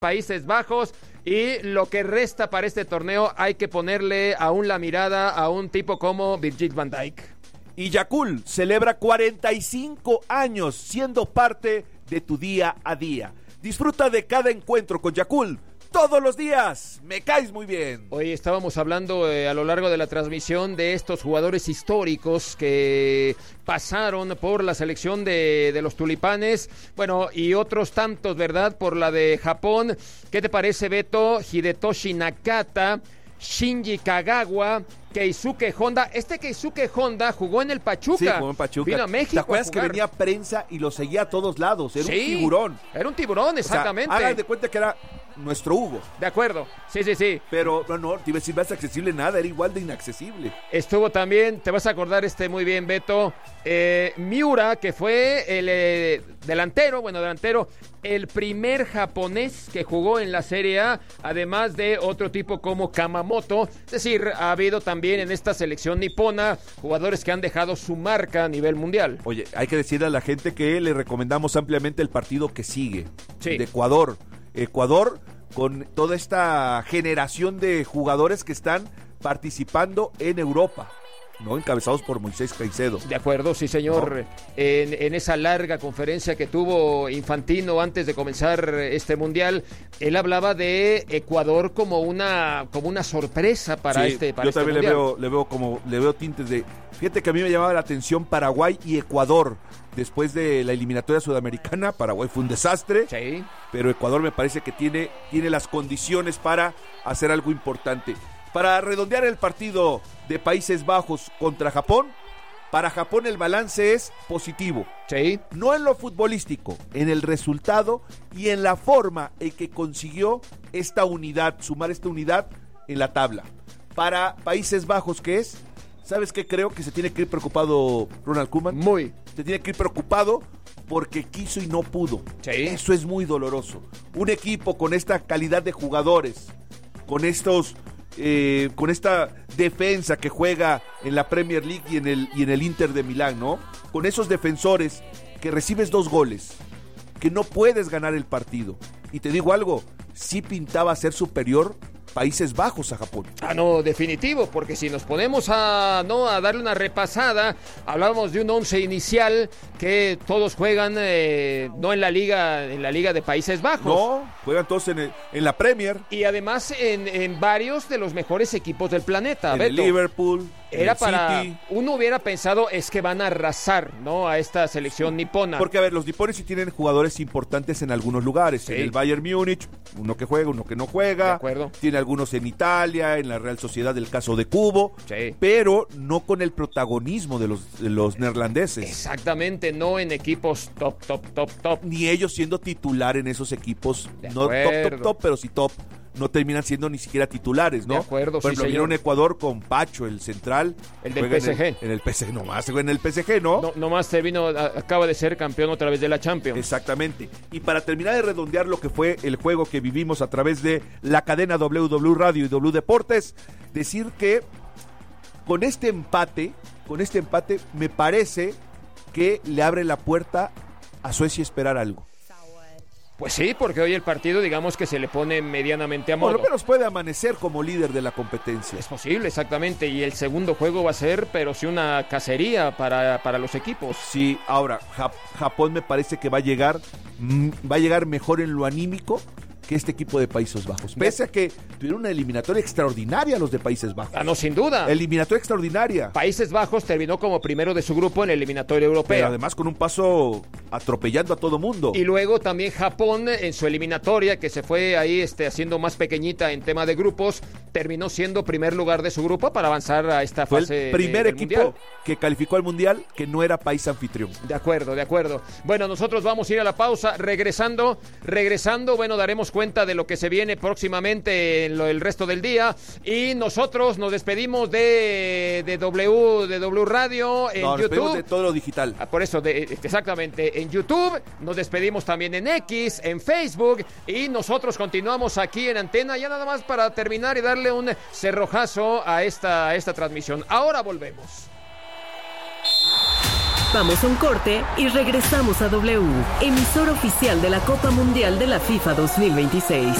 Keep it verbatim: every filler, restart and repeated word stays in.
Países Bajos, y lo que resta para este torneo hay que ponerle aún la mirada a un tipo como Virgil van Dijk. Y Yakult celebra cuarenta y cinco años siendo parte de tu día a día. Disfruta de cada encuentro con Yakult. Todos los días, me caes muy bien. Hoy estábamos hablando eh, a lo largo de la transmisión de estos jugadores históricos que pasaron por la selección de, de los Tulipanes, bueno, y otros tantos, ¿verdad? Por la de Japón. ¿Qué te parece, Beto? Hidetoshi Nakata, Shinji Kagawa, Keisuke Honda. Este Keisuke Honda jugó en el Pachuca. Sí, jugó en Pachuca. Vino a México. ¿Te acuerdas que venía prensa y lo seguía a todos lados? Era sí, un tiburón. Era un tiburón, exactamente. O sea, hagan de cuenta que era nuestro Hugo. De acuerdo, sí, sí, sí. Pero no, no, te iba a decir más accesible nada, era igual de inaccesible. Estuvo también, te vas a acordar este muy bien, Beto, eh, Miura, que fue el eh, delantero, bueno, delantero, el primer japonés que jugó en la Serie A, además de otro tipo como Kamamoto. Es decir, ha habido también en esta selección nipona jugadores que han dejado su marca a nivel mundial. Oye, hay que decirle a la gente que le recomendamos ampliamente el partido que sigue, sí, de Ecuador. Ecuador, con toda esta generación de jugadores que están participando en Europa, ¿no? Encabezados por Moisés Caicedo. De acuerdo, sí, señor. ¿No? En, en esa larga conferencia que tuvo Infantino antes de comenzar este mundial, él hablaba de Ecuador como una, como una sorpresa para sí, este para yo este también mundial. le veo, le veo como, le veo tintes de. Fíjate que a mí me llamaba la atención Paraguay y Ecuador. Después de la eliminatoria sudamericana, Paraguay fue un desastre, sí, pero Ecuador me parece que tiene, tiene las condiciones para hacer algo importante. Para redondear el partido de Países Bajos contra Japón, para Japón el balance es positivo. Sí. No en lo futbolístico, en el resultado y en la forma en que consiguió esta unidad, sumar esta unidad en la tabla. Para Países Bajos, ¿qué es? ¿Sabes qué? Creo que se tiene que ir preocupado Ronald Koeman. Muy. Se tiene que ir preocupado porque quiso y no pudo. Sí. Eso es muy doloroso. Un equipo con esta calidad de jugadores, con estos, eh, con esta defensa que juega en la Premier League y en el y en el Inter de Milán, ¿no? Con esos defensores que recibes dos goles, que no puedes ganar el partido. Y te digo algo, sí pintaba ser superior Países Bajos a Japón. Ah, no, definitivo, porque si nos ponemos a no a darle una repasada, hablábamos de un once inicial que todos juegan eh, no en la liga en la liga de Países Bajos. No, juegan todos en, el, en la Premier. Y además en, en varios de los mejores equipos del planeta. En Beto. el Liverpool. Era el para, City. Uno hubiera pensado es que van a arrasar, ¿no? A esta selección nipona. Porque, a ver, los nipones sí tienen jugadores importantes en algunos lugares. Sí. En el Bayern Múnich, uno que juega, uno que no juega. De acuerdo. Tiene algunos en Italia, en la Real Sociedad, el caso de Kubo. Sí. Pero no con el protagonismo de los, de los neerlandeses. Exactamente, no en equipos top, top, top, top. Ni ellos siendo titular en esos equipos. De no top, top, top, pero sí top. No terminan siendo ni siquiera titulares, ¿no? De acuerdo, Por sí, ejemplo, señor. vieron Ecuador con Pacho, el central. El del Juega P S G. En el, en el P S G, nomás, en el P S G, ¿no? No, nomás se vino, a- acaba de ser campeón otra vez de la Champions. Exactamente. Y para terminar de redondear lo que fue el juego que vivimos a través de la cadena W W Radio y W Deportes, decir que con este empate, con este empate, me parece que le abre la puerta a Suecia esperar algo. Pues sí, porque hoy el partido, digamos que se le pone medianamente a Por modo. lo menos puede amanecer como líder de la competencia. Es posible, exactamente. Y el segundo juego va a ser, pero sí una cacería para, para los equipos. Sí, ahora, Jap- Japón me parece que va a llegar, mm, va a llegar mejor en lo anímico que este equipo de Países Bajos. Pese a que tuvieron una eliminatoria extraordinaria los de Países Bajos. Ah, no, sin duda. Eliminatoria extraordinaria. Países Bajos terminó como primero de su grupo en la eliminatoria europea. Pero además con un paso atropellando a todo mundo. Y luego también Japón en su eliminatoria, que se fue ahí este, haciendo más pequeñita en tema de grupos, terminó siendo primer lugar de su grupo para avanzar a esta Fue fase el primer de, del equipo mundial. que calificó al Mundial que no era país anfitrión. De acuerdo, de acuerdo. Bueno, nosotros vamos a ir a la pausa. Regresando, regresando, bueno, daremos cuenta de lo que se viene próximamente en lo, el resto del día. Y nosotros nos despedimos de, de W, de W Radio en No, nos despedimos YouTube. de todo lo digital. Ah, por eso, de, exactamente, en YouTube, nos despedimos también en X, en Facebook, y nosotros continuamos aquí en Antena, ya nada más para terminar y darle un cerrojazo a esta, a esta transmisión. Ahora volvemos. Vamos a un corte y regresamos a W, emisora oficial de la Copa Mundial de la FIFA dos mil veintiséis.